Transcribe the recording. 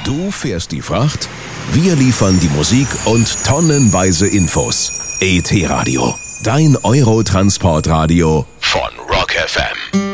Du fährst die Fracht, wir liefern die Musik und tonnenweise Infos. ET Radio, dein Eurotransportradio von Rock FM.